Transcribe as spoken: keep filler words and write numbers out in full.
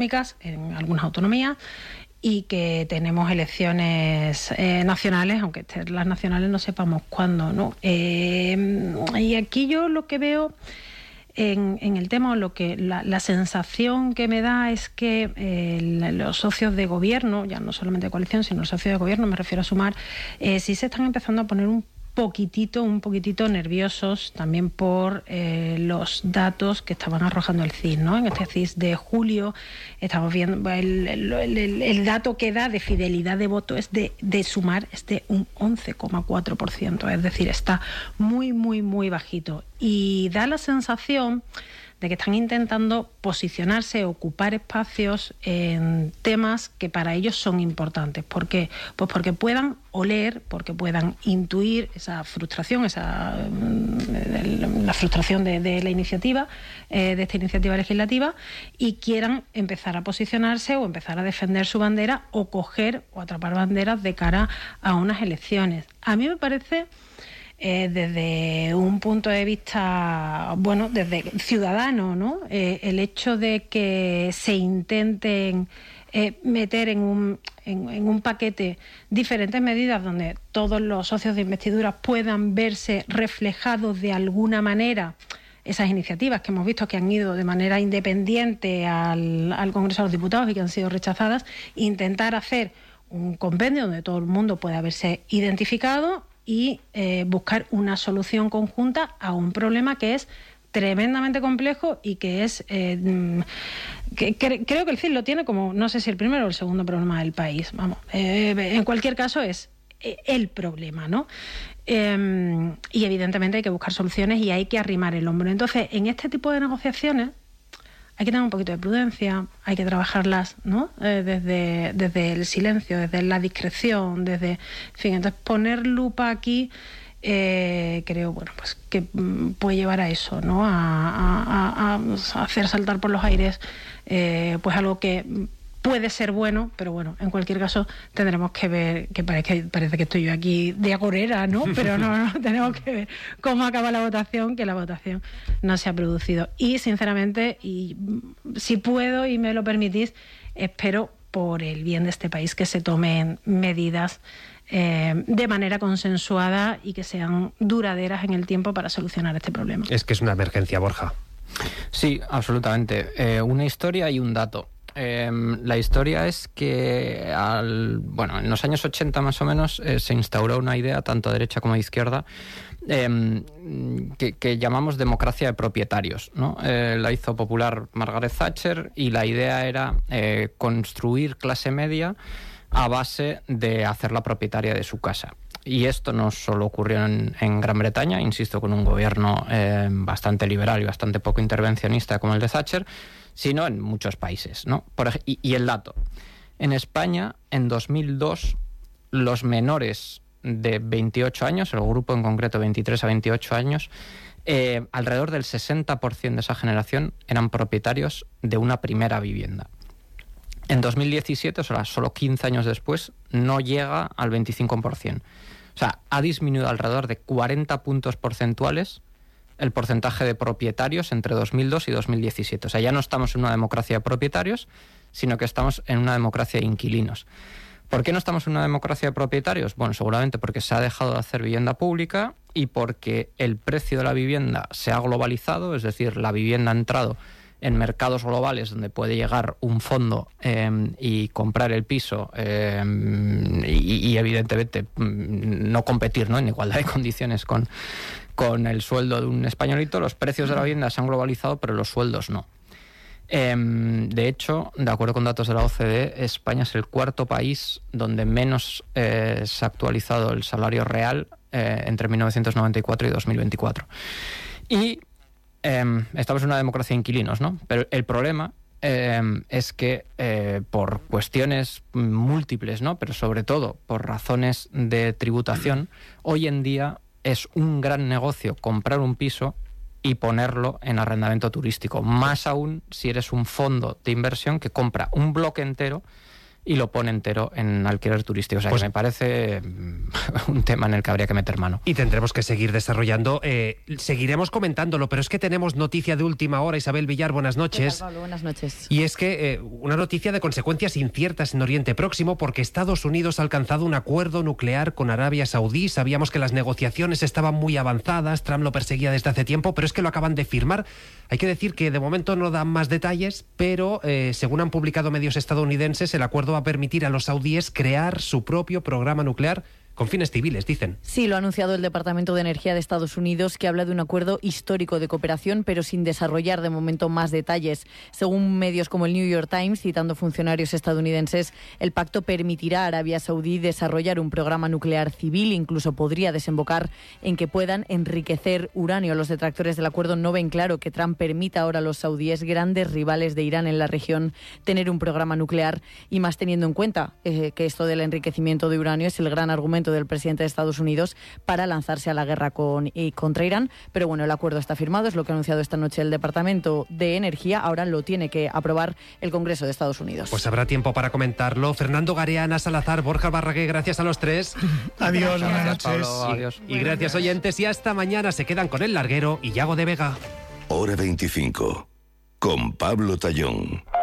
en algunas autonomías, y que tenemos elecciones eh, nacionales, aunque las nacionales no sepamos cuándo, ¿no? Eh, y aquí yo lo que veo en, en el tema, lo que la, la sensación que me da es que eh, los socios de gobierno, ya no solamente de coalición, sino los socios de gobierno, me refiero a Sumar, eh, sí se están empezando a poner un poquitito, un poquitito nerviosos también por eh, los datos que estaban arrojando el C I S, ¿no? En este C I S de julio estamos viendo el, el, el, el dato que da de fidelidad de voto es de, de Sumar es de un once coma cuatro por ciento, es decir, está muy, muy, muy bajito, y da la sensación de que están intentando posicionarse, ocupar espacios en temas que para ellos son importantes. ¿Por qué? Pues porque puedan oler, porque puedan intuir esa frustración, esa la frustración de, de la iniciativa, eh, de esta iniciativa legislativa, y quieran empezar a posicionarse o empezar a defender su bandera o coger o atrapar banderas de cara a unas elecciones. A mí me parece... Eh, desde un punto de vista, bueno, desde ciudadano, ¿no? Eh, el hecho de que se intenten eh, meter en un, en, en un paquete diferentes medidas donde todos los socios de investidura puedan verse reflejados de alguna manera, esas iniciativas que hemos visto que han ido de manera independiente al, al Congreso de los Diputados y que han sido rechazadas, intentar hacer un compendio donde todo el mundo pueda verse identificado y eh, buscar una solución conjunta a un problema que es tremendamente complejo y que es eh, que, que, creo que el C I S lo tiene como, no sé si el primero o el segundo problema del país, vamos, eh, en cualquier caso es el problema, ¿no? Eh, y evidentemente hay que buscar soluciones y hay que arrimar el hombro. Entonces, en este tipo de negociaciones hay que tener un poquito de prudencia, hay que trabajarlas, ¿no? Eh, desde, desde el silencio, desde la discreción, desde... En fin, entonces poner lupa aquí eh, creo, bueno, pues que puede llevar a eso, ¿no? A, a, a hacer saltar por los aires eh, pues algo que puede ser bueno, pero bueno, en cualquier caso tendremos que ver, que parece, parece que estoy yo aquí de agorera, ¿no? Pero no, no, tenemos que ver cómo acaba la votación, que la votación no se ha producido. Y sinceramente, y si puedo y me lo permitís, espero por el bien de este país que se tomen medidas eh, de manera consensuada y que sean duraderas en el tiempo para solucionar este problema. Es que es una emergencia, Borja. Sí, absolutamente. Eh, una historia y un dato. Eh, la historia es que al, bueno, en los años ochenta más o menos eh, se instauró una idea tanto de derecha como de izquierda eh, que, que llamamos democracia de propietarios, ¿no? Eh, la hizo popular Margaret Thatcher y la idea era eh, construir clase media a base de hacerla propietaria de su casa. Y esto no solo ocurrió en, en Gran Bretaña, insisto, con un gobierno eh, bastante liberal y bastante poco intervencionista como el de Thatcher, sino en muchos países, ¿no? Por ej- y, y el dato. En España, en dos mil dos, los menores de veintiocho años, el grupo en concreto veintitrés a veintiocho años, eh, alrededor del sesenta por ciento de esa generación eran propietarios de una primera vivienda. En dos mil diecisiete, o sea, solo quince años después, no llega al veinticinco por ciento. O sea, ha disminuido alrededor de cuarenta puntos porcentuales el porcentaje de propietarios entre dos mil dos y dos mil diecisiete. O sea, ya no estamos en una democracia de propietarios, sino que estamos en una democracia de inquilinos. ¿Por qué no estamos en una democracia de propietarios? Bueno, seguramente porque se ha dejado de hacer vivienda pública y porque el precio de la vivienda se ha globalizado, es decir, la vivienda ha entrado en mercados globales donde puede llegar un fondo eh, y comprar el piso eh, y, y evidentemente no competir, ¿no?, en igualdad de condiciones con, con el sueldo de un españolito. Los precios de la vivienda se han globalizado, pero los sueldos no. Eh, de hecho, de acuerdo con datos de la O C D E, España es el cuarto país donde menos eh, se ha actualizado el salario real eh, entre mil novecientos noventa y cuatro y dos mil veinticuatro. Y Eh, estamos en una democracia de inquilinos, ¿no? Pero el problema eh, es que eh, por cuestiones múltiples, ¿no?, pero sobre todo por razones de tributación, hoy en día es un gran negocio comprar un piso y ponerlo en arrendamiento turístico. Más aún si eres un fondo de inversión que compra un bloque entero y lo pone entero en alquiler turístico. O sea, pues, que me parece un tema en el que habría que meter mano. Y tendremos que seguir desarrollando. Eh, seguiremos comentándolo, pero es que tenemos noticia de última hora. Isabel Villar, buenas noches. ¿Qué tal, Pablo? Buenas noches. Y es que eh, una noticia de consecuencias inciertas en Oriente Próximo, porque Estados Unidos ha alcanzado un acuerdo nuclear con Arabia Saudí. Sabíamos que las negociaciones estaban muy avanzadas, Trump lo perseguía desde hace tiempo, pero es que lo acaban de firmar. Hay que decir que de momento no dan más detalles, pero eh, según han publicado medios estadounidenses, el acuerdo va a permitir a los saudíes crear su propio programa nuclear con fines civiles, dicen. Sí, lo ha anunciado el Departamento de Energía de Estados Unidos, que habla de un acuerdo histórico de cooperación, pero sin desarrollar de momento más detalles. Según medios como el New York Times, citando funcionarios estadounidenses, el pacto permitirá a Arabia Saudí desarrollar un programa nuclear civil, incluso podría desembocar en que puedan enriquecer uranio. Los detractores del acuerdo no ven claro que Trump permita ahora a los saudíes, grandes rivales de Irán en la región, tener un programa nuclear, y más teniendo en cuenta eh, que esto del enriquecimiento de uranio es el gran argumento del presidente de Estados Unidos para lanzarse a la guerra con, y contra Irán. Pero bueno, el acuerdo está firmado, es lo que ha anunciado esta noche el Departamento de Energía. Ahora lo tiene que aprobar el Congreso de Estados Unidos. Pues habrá tiempo para comentarlo. Fernando Garea, Ana Salazar, Borja Barragué, gracias a los tres. Adiós, buenas noches. Pablo, adiós. Y, y gracias, oyentes, y hasta mañana. Se quedan con El Larguero y Yago de Vega. Hora veinticinco, con Pablo Tallón.